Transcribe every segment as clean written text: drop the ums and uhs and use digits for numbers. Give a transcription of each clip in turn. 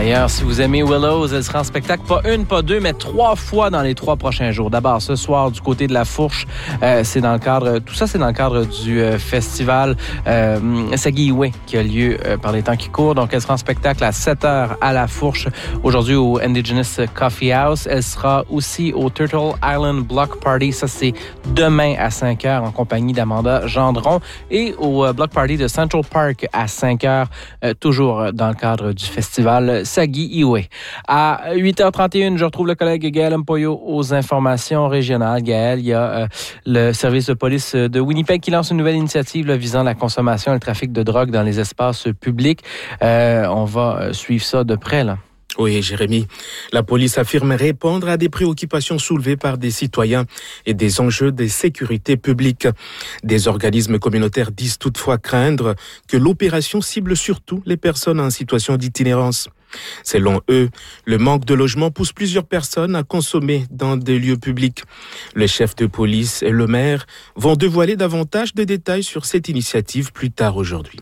D'ailleurs, si vous aimez Willows, elle sera en spectacle pas une, pas deux, mais 3 fois dans les 3 prochains jours. D'abord, ce soir, du côté de la Fourche, c'est dans le cadre du festival Saguiwe qui a lieu par les temps qui courent. Donc, elle sera en spectacle à 7h à la Fourche, aujourd'hui au Indigenous Coffee House. Elle sera aussi au Turtle Island Block Party. Ça, c'est demain à 5h en compagnie d'Amanda Gendron. Et au Block Party de Central Park à 5h, toujours dans le cadre du festival Saguiwe. À 8h31, je retrouve le collègue Gaël Mpoyo aux informations régionales. Gaël, il y a le service de police de Winnipeg qui lance une nouvelle initiative visant la consommation et le trafic de drogue dans les espaces publics. On va suivre ça de près, là. Oui, Jérémy. La police affirme répondre à des préoccupations soulevées par des citoyens et des enjeux de sécurité publique. Des organismes communautaires disent toutefois craindre que l'opération cible surtout les personnes en situation d'itinérance. Selon eux, le manque de logement pousse plusieurs personnes à consommer dans des lieux publics. Le chef de police et le maire vont dévoiler davantage de détails sur cette initiative plus tard aujourd'hui.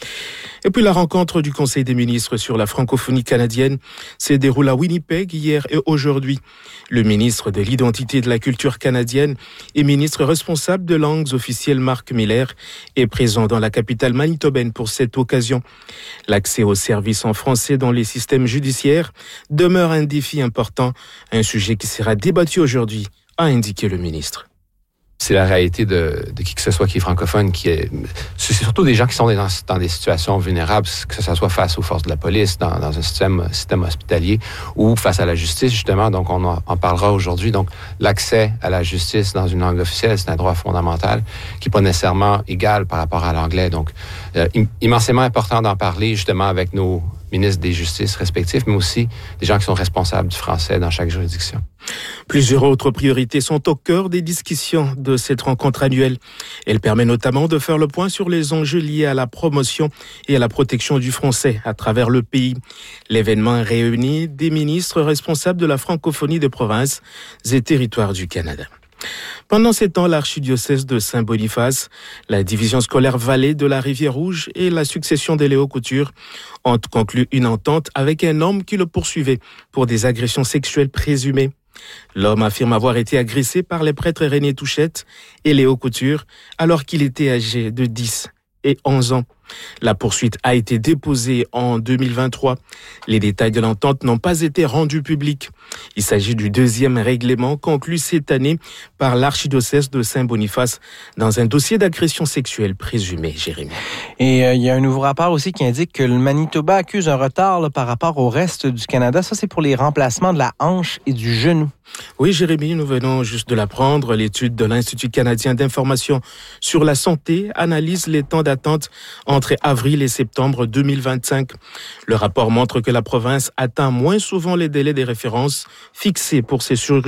Et puis la rencontre du Conseil des ministres sur la francophonie canadienne s'est déroulée à Winnipeg hier et aujourd'hui. Le ministre de l'Identité et de la Culture canadienne et ministre responsable de langues officielles Marc Miller est présent dans la capitale manitobaine pour cette occasion. L'accès aux services en français dans les systèmes judiciaires demeure un défi important, un sujet qui sera débattu aujourd'hui, a indiqué le ministre. C'est la réalité de qui que ce soit qui est francophone, c'est surtout des gens qui sont dans des situations vulnérables, que ce soit face aux forces de la police, dans un système hospitalier ou face à la justice, justement. Donc, on en parlera aujourd'hui. Donc, l'accès à la justice dans une langue officielle, c'est un droit fondamental qui n'est pas nécessairement égal par rapport à l'anglais. Donc, immensément important d'en parler, justement, avec nos ministres des justices respectifs, mais aussi des gens qui sont responsables du français dans chaque juridiction. Plusieurs autres priorités sont au cœur des discussions de cette rencontre annuelle. Elle permet notamment de faire le point sur les enjeux liés à la promotion et à la protection du français à travers le pays. L'événement réunit des ministres responsables de la francophonie de provinces et territoires du Canada. Pendant ces temps, l'archidiocèse de Saint-Boniface, la division scolaire Vallée de la Rivière-Rouge et la succession des Léo Couture ont conclu une entente avec un homme qui le poursuivait pour des agressions sexuelles présumées. L'homme affirme avoir été agressé par les prêtres René Touchette et Léo Couture alors qu'il était âgé de 10 et 11 ans. La poursuite a été déposée en 2023. Les détails de l'entente n'ont pas été rendus publics. Il s'agit du 2e règlement conclu cette année par l'archidiocèse de Saint-Boniface dans un dossier d'agression sexuelle présumée, Jérémy. Et il y a un nouveau rapport aussi qui indique que le Manitoba accuse un retard par rapport au reste du Canada. Ça, c'est pour les remplacements de la hanche et du genou. Oui, Jérémy, nous venons juste de l'apprendre. L'étude de l'Institut canadien d'information sur la santé analyse les temps d'attente entre avril et septembre 2025. Le rapport montre que la province atteint moins souvent les délais des références fixés pour ces